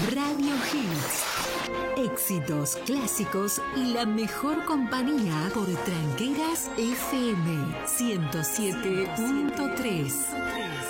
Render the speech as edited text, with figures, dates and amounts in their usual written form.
Radio Hits. Éxitos, clásicos y la mejor compañía por Tranqueras FM 107.3.